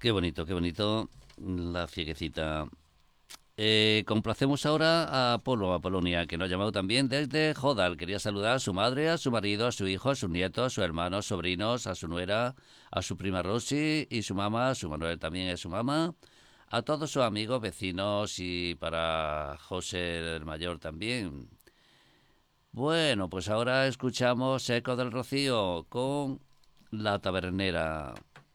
qué bonito la fieguecita. Complacemos ahora a Polonia, que nos ha llamado también desde Jodal. Quería saludar a su madre, a su marido, a su hijo, a sus nietos, a sus hermanos, sobrinos, a su nuera, a su prima Rosy y su mamá, su Manuel también es su mamá, a todos sus amigos, vecinos y para José el mayor también. Bueno, pues ahora escuchamos Eco del Rocío con La Tabernera.